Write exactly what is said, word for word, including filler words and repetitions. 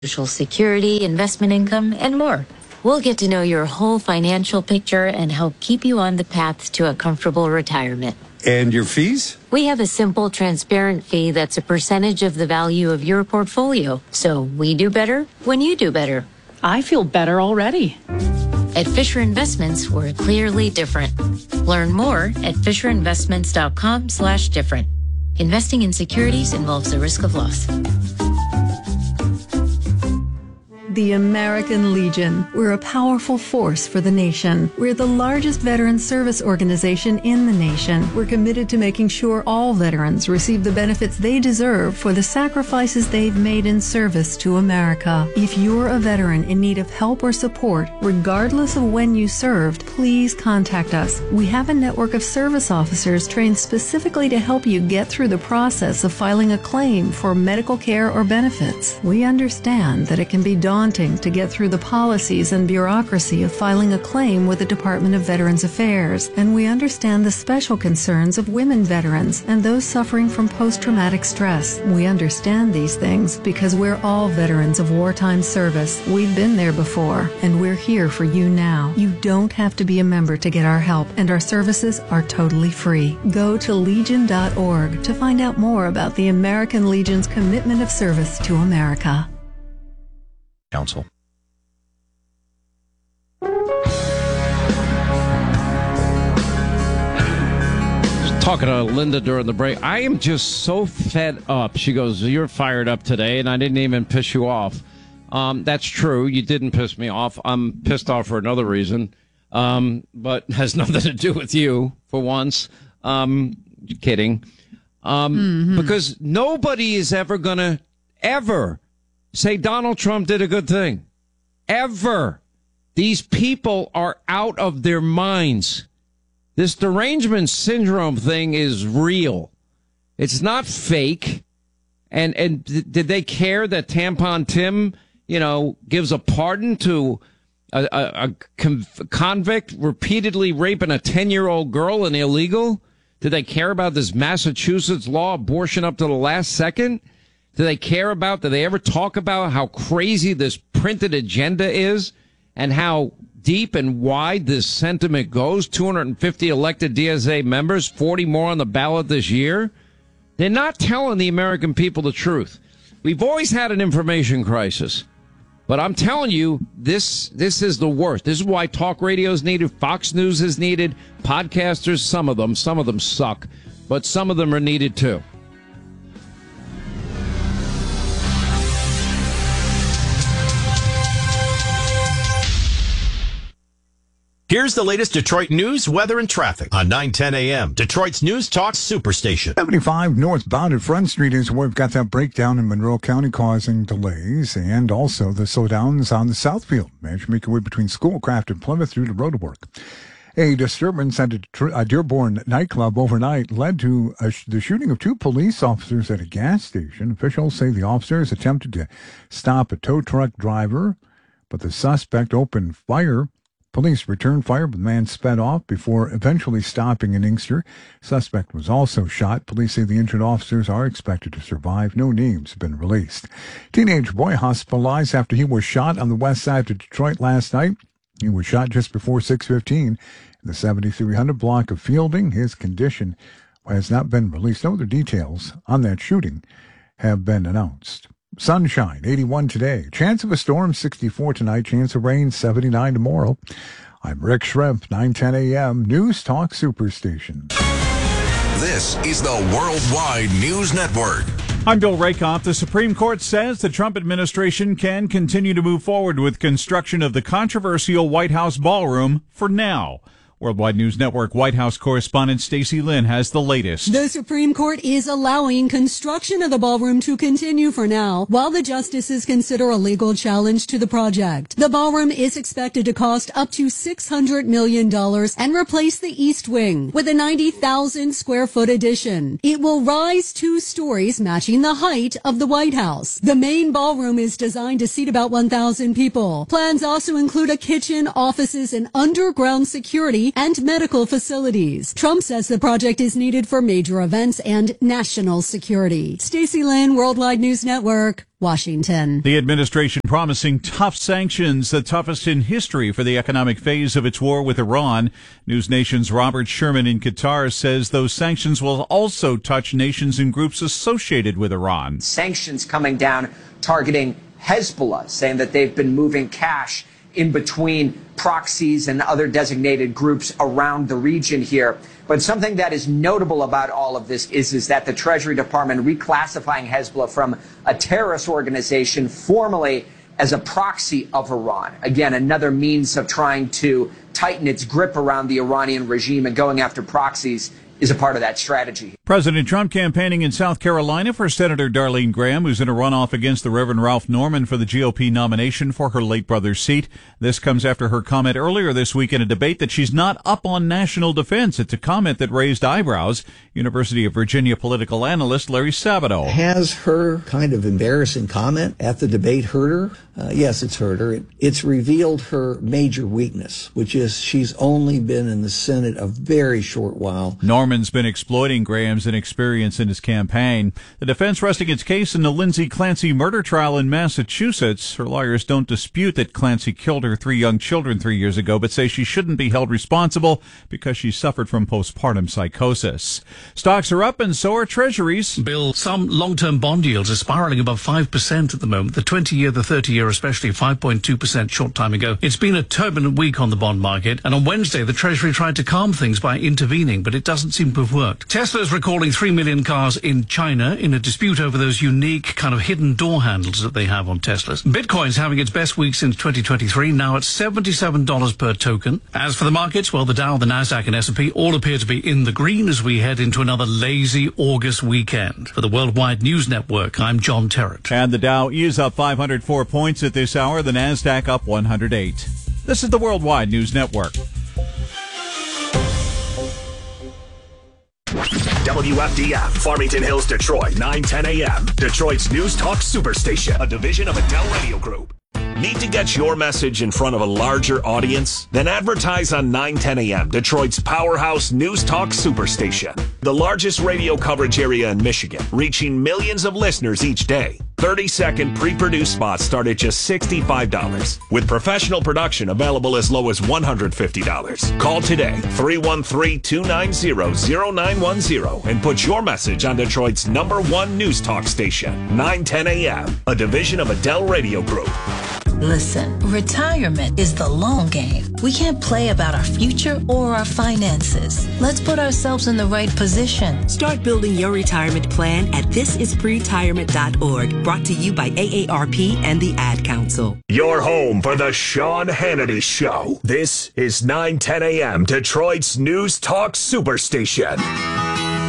Social Security, investment income, and more. We'll get to know your whole financial picture and help keep you on the path to a comfortable retirement. And your fees? We have a simple, transparent fee that's a percentage of the value of your portfolio. So we do better when you do better. I feel better already. At Fisher Investments, we're clearly different. Learn more at FisherInvestments.com slash different. Investing in securities involves the risk of loss. The American Legion. We're a powerful force for the nation. We're the largest veteran service organization in the nation. We're committed to making sure all veterans receive the benefits they deserve for the sacrifices they've made in service to America. If you're a veteran in need of help or support, regardless of when you served, please contact us. We have a network of service officers trained specifically to help you get through the process of filing a claim for medical care or benefits. We understand that it can be daunting to get through the policies and bureaucracy of filing a claim with the Department of Veterans Affairs, and we understand the special concerns of women veterans and those suffering from post-traumatic stress. We understand these things because we're all veterans of wartime service. We've been there before, and we're here for you now. You don't have to be a member to get our help, and our services are totally free. Go to legion dot org to find out more about the American Legion's commitment of service to America. Council. Talking to Linda during the break, I am just so fed up. She goes, "You're fired up today, and I didn't even piss you off." Um, that's true. You didn't piss me off. I'm pissed off for another reason, um, but has nothing to do with you for once. Um, kidding. Um, mm-hmm. Because nobody is ever going to ever say Donald Trump did a good thing. Ever. These people are out of their minds. This derangement syndrome thing is real. It's not fake. And and did they care that Tampon Tim, you know, gives a pardon to a, a, a convict repeatedly raping a ten-year-old girl and illegal? Did they care about this Massachusetts law, abortion up to the last second? Do they care about, do they ever talk about how crazy this printed agenda is and how deep and wide this sentiment goes? two hundred fifty elected D S A members, forty more on the ballot this year. They're not telling the American people the truth. We've always had an information crisis. But I'm telling you, this this is the worst. This is why talk radio is needed, Fox News is needed, podcasters, some of them, some of them suck, but some of them are needed too. Here's the latest Detroit news, weather, and traffic on nine ten a.m. Detroit's News Talk Superstation. seventy-five northbound at Front Street is where we've got that breakdown in Monroe County causing delays, and also the slowdowns on the Southfield. As you make your way between Schoolcraft and Plymouth through the road work. A disturbance at a Dearborn nightclub overnight led to a sh- the shooting of two police officers at a gas station. Officials say the officers attempted to stop a tow truck driver, but the suspect opened fire. Police returned fire, but the man sped off before eventually stopping in Inkster. Suspect was also shot. Police say the injured officers are expected to survive. No names have been released. Teenage boy hospitalized after he was shot on the west side of Detroit last night. He was shot just before six fifteen in the seventy-three hundred block of Fielding. His condition has not been released. No other details on that shooting have been announced. Sunshine, eighty-one today. Chance of a storm, sixty-four tonight. Chance of rain, seventy-nine tomorrow. I'm Rick Shrimp, nine ten a.m. News Talk Superstation. This is the Worldwide News Network. I'm Bill Rakoff. The Supreme Court says the Trump administration can continue to move forward with construction of the controversial White House ballroom for now. Worldwide News Network White House correspondent Stacey Lynn has the latest. The Supreme Court is allowing construction of the ballroom to continue for now, while the justices consider a legal challenge to the project. The ballroom is expected to cost up to six hundred million dollars and replace the East Wing with a ninety thousand square foot addition. It will rise two stories, matching the height of the White House. The main ballroom is designed to seat about one thousand people. Plans also include a kitchen, offices, and underground security energy, and medical facilities. Trump says the project is needed for major events and national security. Stacey Lynn, Worldwide News Network, Washington. The administration promising tough sanctions, the toughest in history for the economic phase of its war with Iran. News Nation's Robert Sherman in Qatar says those sanctions will also touch nations and groups associated with Iran. Sanctions coming down targeting Hezbollah, saying that they've been moving cash in between proxies and other designated groups around the region here. But something that is notable about all of this is, is that the Treasury Department reclassifying Hezbollah from a terrorist organization formally as a proxy of Iran. Again, another means of trying to tighten its grip around the Iranian regime, and going after proxies is a part of that strategy. President Trump campaigning in South Carolina for Senator Darlene Graham, who's in a runoff against the Reverend Ralph Norman for the G O P nomination for her late brother's seat. This comes after her comment earlier this week in a debate that she's not up on national defense. It's a comment that raised eyebrows. University of Virginia political analyst Larry Sabato. Has her kind of embarrassing comment at the debate hurt her? Uh, yes, it's hurt her. It, it's revealed her major weakness, which is she's only been in the Senate a very short while. Norman's been exploiting Graham's inexperience in his campaign. The defense resting its case in the Lindsay Clancy murder trial in Massachusetts. Her lawyers don't dispute that Clancy killed her three young children three years ago, but say she shouldn't be held responsible because she suffered from postpartum psychosis. Stocks are up and so are treasuries. Bill, some long-term bond yields are spiraling above five percent at the moment. The twenty-year, the thirty-year especially, five point two percent short time ago. It's been a turbulent week on the bond market, and on Wednesday the Treasury tried to calm things by intervening, but it doesn't seem to have worked. Tesla's recalling three million cars in China in a dispute over those unique kind of hidden door handles that they have on Teslas. Bitcoin's having its best week since twenty twenty-three, now at seventy-seven dollars per token. As for the markets, well, the Dow, the Nasdaq and S and P all appear to be in the green as we head into another lazy August weekend. For the Worldwide News Network, I'm John Terrett. And the Dow is up five hundred four points at this hour, the Nasdaq up one hundred eight. This is the Worldwide News Network. W F D F, Farmington Hills, Detroit, nine ten a.m. Detroit's News Talk Superstation, a division of Adele Radio Group. Need to get your message in front of a larger audience? Then advertise on nine ten a.m., Detroit's powerhouse News Talk Superstation. The largest radio coverage area in Michigan, reaching millions of listeners each day. thirty-second pre-produced spots start at just sixty-five dollars, with professional production available as low as one hundred fifty dollars. Call today, three one three, two nine zero, zero nine one zero, and put your message on Detroit's number one news talk station, nine ten a.m., a division of Adele Radio Group. Listen, retirement is the long game. We can't play about our future or our finances. Let's put ourselves in the right position. Start building your retirement plan at this is pretirement dot org. Brought to you by A A R P and the Ad Council. Your home for the Sean Hannity Show. This is nine ten a.m. Detroit's News Talk Superstation.